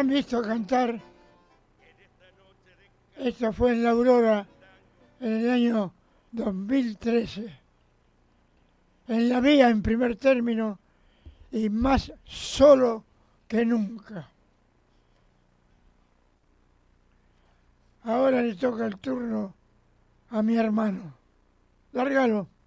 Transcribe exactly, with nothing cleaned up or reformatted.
han visto cantar. Esto fue en la Aurora en el año dos mil trece. En la vía en primer término y más solo que nunca. Ahora le toca el turno a mi hermano. Lárgalo.